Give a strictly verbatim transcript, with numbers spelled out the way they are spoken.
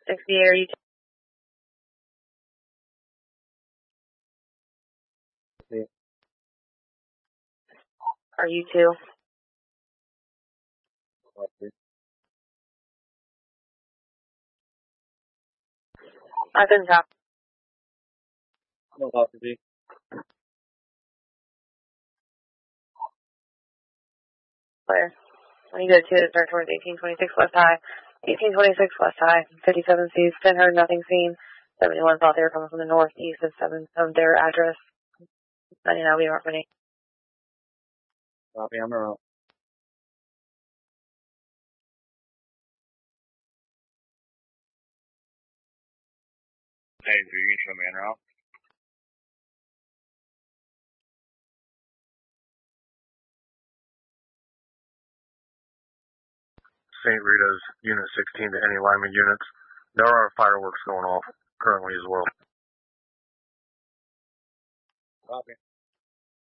sixty-eight, are you two? Are you two? I couldn't talk. No, Doctor B. Clear. When you go to the start towards eighteen twenty-six West High, eighteen twenty-six West High, fifty-seven C's, ten heard, nothing seen, seventy-one thought they were coming from the northeast of seven of their address. ninety-nine, we are running. Copy, I'm around. Hey, so you can show me in route? Saint Rita's Unit sixteen to any lineman units. There are fireworks going off currently as well. Copy.